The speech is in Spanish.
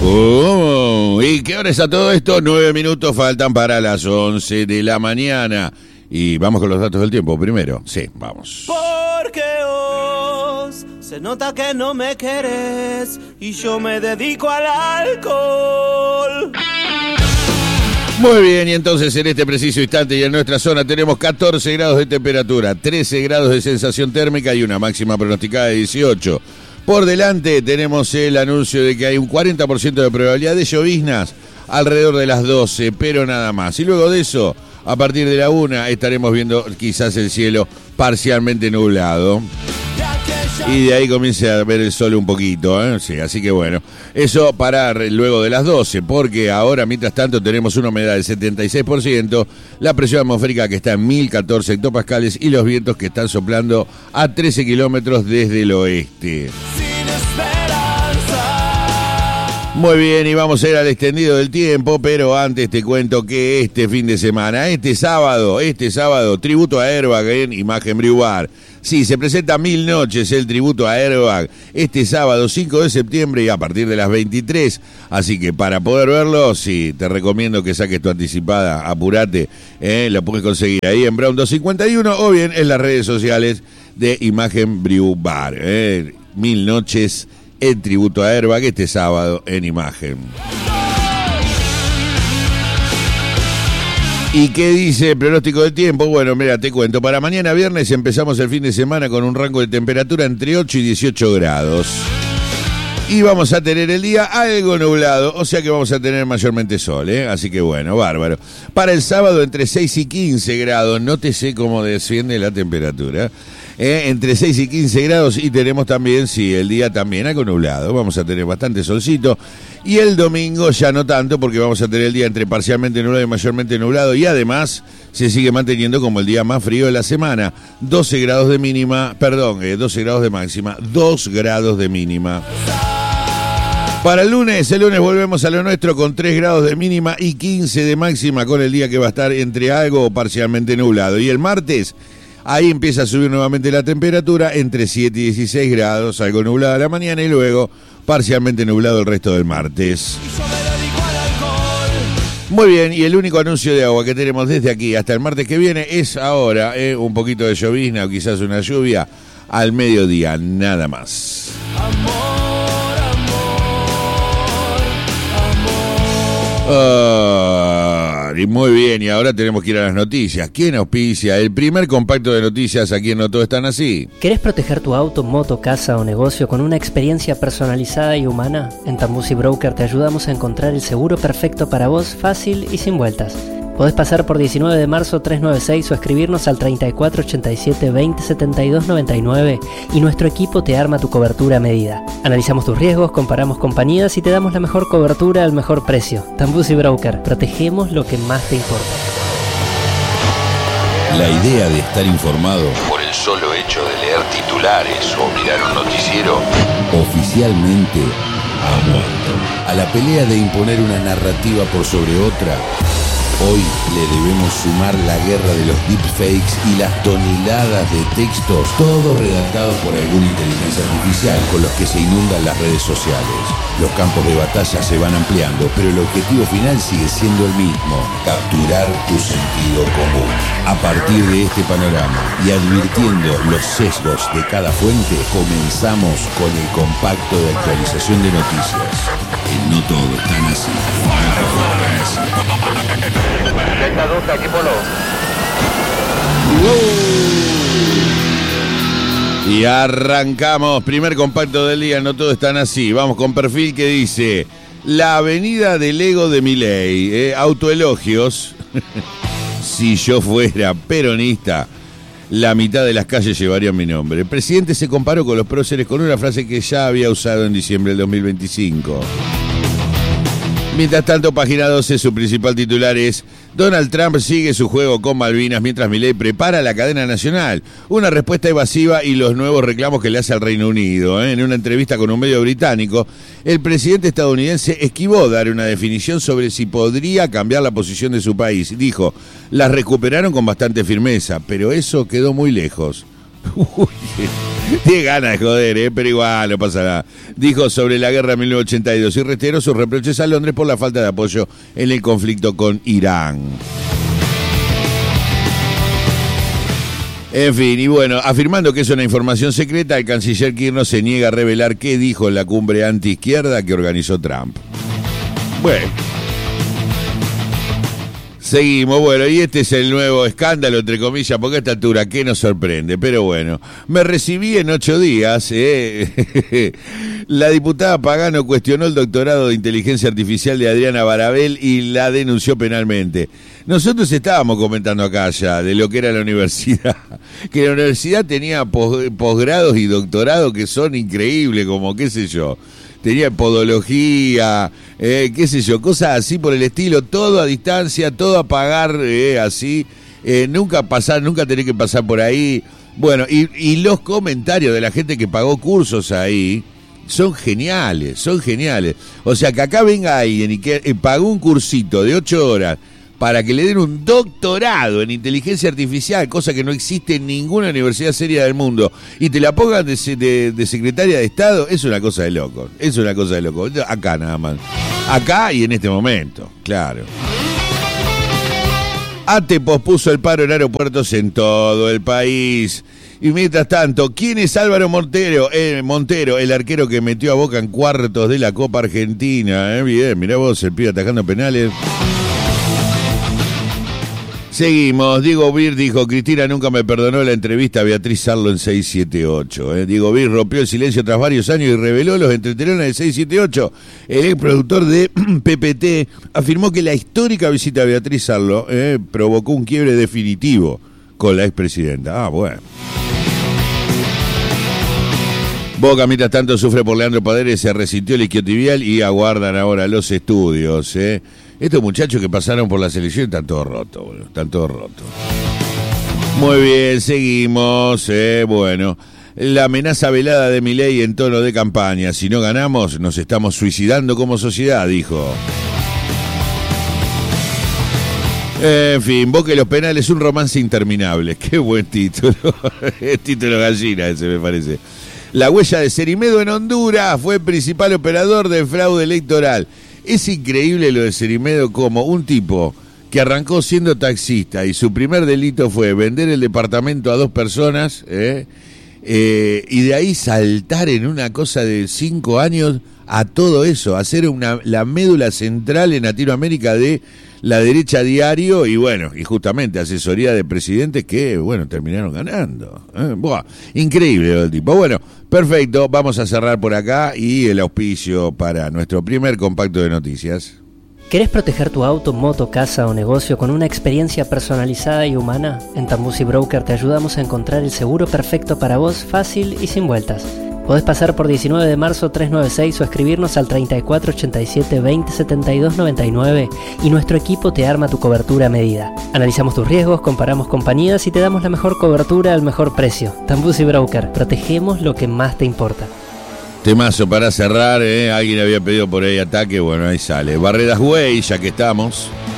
¿Y qué hora es a todo esto? 9 minutos faltan para las 11 de la mañana. Y vamos con los datos del tiempo primero. Sí, vamos. Porque vos se nota que no me querés y yo me dedico al alcohol. Muy bien, y entonces en este preciso instante y en nuestra zona tenemos 14 grados de temperatura, 13 grados de sensación térmica y una máxima pronosticada de 18. Por delante tenemos el anuncio de que hay un 40% de probabilidad de lloviznas alrededor de las 12, pero nada más. Y luego de eso, a partir de la 1, estaremos viendo quizás el cielo parcialmente nublado. Y de ahí comienza a ver el sol un poquito, ¿eh? Sí, así que bueno, eso para luego de las 12, porque ahora, mientras tanto, tenemos una humedad del 76%, la presión atmosférica que está en 1014 hectopascales y los vientos que están soplando a 13 kilómetros desde el oeste. Muy bien, y vamos a ir al extendido del tiempo, pero antes te cuento que este fin de semana, este sábado, tributo a Airbag en Imagen Brew Bar. Sí, se presenta 1000 noches el tributo a Airbag este sábado 5 de septiembre y a partir de las 23. Así que para poder verlo, sí, te recomiendo que saques tu anticipada, apurate, lo puedes conseguir ahí en Brown 251 o bien en las redes sociales de Imagen Brew Bar. 1000 noches el tributo a Airbag este sábado en Imagen. ¿Y qué dice el pronóstico del tiempo? Bueno, mira, te cuento. Para mañana viernes empezamos el fin de semana con un rango de temperatura entre 8 y 18 grados. Y vamos a tener el día algo nublado, o sea que vamos a tener mayormente sol, ¿eh? Así que bueno, bárbaro. Para el sábado entre 6 y 15 grados, nótese cómo desciende la temperatura. Entre 6 y 15 grados y tenemos también, sí, el día también algo nublado. Vamos a tener bastante solcito. Y el domingo ya no tanto porque vamos a tener el día entre parcialmente nublado y mayormente nublado. Y además se sigue manteniendo como el día más frío de la semana. 12 grados de mínima, 12 grados de máxima, 2 grados de mínima. Para el lunes volvemos a lo nuestro con 3 grados de mínima y 15 de máxima con el día que va a estar entre algo o parcialmente nublado. Y el martes, ahí empieza a subir nuevamente la temperatura entre 7 y 16 grados, algo nublado a la mañana y luego parcialmente nublado el resto del martes. Muy bien, y el único anuncio de agua que tenemos desde aquí hasta el martes que viene es ahora, un poquito de llovizna o quizás una lluvia al mediodía, nada más. Y muy bien, y ahora tenemos que ir a las noticias. ¿Quién auspicia el primer compacto de noticias aquí en No Todo Están Así? ¿Querés proteger tu auto, moto, casa o negocio con una experiencia personalizada y humana? En Tambusi Broker te ayudamos a encontrar el seguro perfecto para vos, fácil y sin vueltas. Podés pasar por 19 de marzo 396 o escribirnos al 3487 20 72 99 y nuestro equipo te arma tu cobertura a medida. Analizamos tus riesgos, comparamos compañías y te damos la mejor cobertura al mejor precio. Tambusi Broker, protegemos lo que más te importa. La idea de estar informado por el solo hecho de leer titulares o mirar un noticiero oficialmente ha muerto. A la pelea de imponer una narrativa por sobre otra, hoy le debemos sumar la guerra de los deepfakes y las toneladas de textos, todos redactados por alguna inteligencia artificial con los que se inundan las redes sociales. Los campos de batalla se van ampliando, pero el objetivo final sigue siendo el mismo: capturar tu sentido común. A partir de este panorama y advirtiendo los sesgos de cada fuente, comenzamos con el compacto de actualización de noticias. No todo están así. Y arrancamos, primer compacto del día, no todos están así. Vamos con perfil que dice: la avenida del ego de Milei, autoelogios. Si yo fuera peronista, la mitad de las calles llevarían mi nombre. El presidente se comparó con los próceres con una frase que ya había usado en diciembre del 2025. Mientras tanto, página 12, su principal titular es: Donald Trump sigue su juego con Malvinas mientras Milei prepara la cadena nacional. Una respuesta evasiva y los nuevos reclamos que le hace al Reino Unido. En una entrevista con un medio británico, el presidente estadounidense esquivó dar una definición sobre si podría cambiar la posición de su país. Dijo: las recuperaron con bastante firmeza, pero eso quedó muy lejos. Uy, tiene ganas de joder, pero igual no pasa nada. Dijo sobre la guerra de 1982 y reiteró sus reproches a Londres por la falta de apoyo en el conflicto con Irán. En fin, y bueno, afirmando que es una información secreta, el canciller Kirchner se niega a revelar qué dijo en la cumbre antiizquierda que organizó Trump. Bueno. Seguimos, bueno, y este es el nuevo escándalo, entre comillas, porque a esta altura, ¿qué nos sorprende? Pero bueno, me recibí en 8 días, La diputada Pagano cuestionó el doctorado de inteligencia artificial de Adriana Barabel y la denunció penalmente. Nosotros estábamos comentando acá ya de lo que era la universidad, que la universidad tenía posgrados y doctorados que son increíbles, como qué sé yo. Tenía podología, qué sé yo, cosas así por el estilo, todo a distancia, todo a pagar así, nunca tener que pasar por ahí. Bueno, y los comentarios de la gente que pagó cursos ahí son geniales. O sea, que acá venga alguien y que pagó un cursito de 8 horas para que le den un doctorado en inteligencia artificial, cosa que no existe en ninguna universidad seria del mundo, y te la pongan de secretaria de Estado, es una cosa de loco. Acá nada más. Acá y en este momento, claro. ATE pospuso el paro en aeropuertos en todo el país. Y mientras tanto, ¿quién es Álvaro Montero, el arquero que metió a Boca en cuartos de la Copa Argentina? Bien, mirá vos, el pibe atajando penales. Seguimos. Diego Bir dijo: Cristina nunca me perdonó la entrevista a Beatriz Sarlo en 678. Diego Bir rompió el silencio tras varios años y reveló los entretelones de 678. El ex productor de PPT afirmó que la histórica visita a Beatriz Sarlo provocó un quiebre definitivo con la expresidenta. Bueno. Boca, mientras tanto, sufre por Leandro Paredes, se resintió el isquiotibial y aguardan ahora los estudios. Estos muchachos que pasaron por la selección están todos rotos, boludo. Están todos rotos. Muy bien, seguimos. Bueno, la amenaza velada de Milei en tono de campaña. Si no ganamos, nos estamos suicidando como sociedad, dijo. En fin, Boca y los penales, un romance interminable. Qué buen título. Es título gallina ese, me parece. La huella de Cerimedo en Honduras fue el principal operador del fraude electoral. Es increíble lo de Cerimedo, como un tipo que arrancó siendo taxista y su primer delito fue vender el departamento a 2 personas, y de ahí saltar en una cosa de 5 años a todo eso, hacer la médula central en Latinoamérica de la derecha diario y bueno, y justamente asesoría de presidentes que, bueno, terminaron ganando. Buah, increíble lo del tipo. Bueno, perfecto, vamos a cerrar por acá y el auspicio para nuestro primer compacto de noticias. ¿Querés proteger tu auto, moto, casa o negocio con una experiencia personalizada y humana? En Tambusi Broker te ayudamos a encontrar el seguro perfecto para vos, fácil y sin vueltas. Podés pasar por 19 de marzo 396 o escribirnos al 3487 20 72 99 y nuestro equipo te arma tu cobertura a medida. Analizamos tus riesgos, comparamos compañías y te damos la mejor cobertura al mejor precio. Tambusi Broker, protegemos lo que más te importa. Temazo para cerrar, alguien había pedido por ahí Ataque, bueno, ahí sale. Barreras Way, ya que estamos.